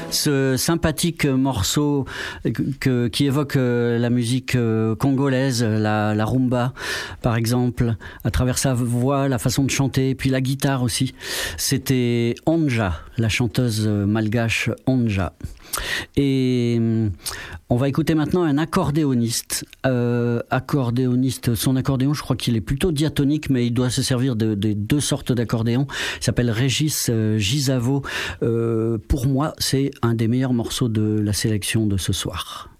Ce sympathique morceau qui évoque la musique congolaise, la rumba par exemple, à travers sa voix, la façon de chanter, puis la guitare aussi. C'était Onja, la chanteuse malgache Onja. Et on va écouter maintenant un accordéoniste. Son accordéon, je crois qu'il est plutôt diatonique, mais il doit se servir de deux sortes d'accordéons. Il s'appelle Régis Gisavo. Pour moi, c'est un des meilleurs morceaux de la sélection de ce soir.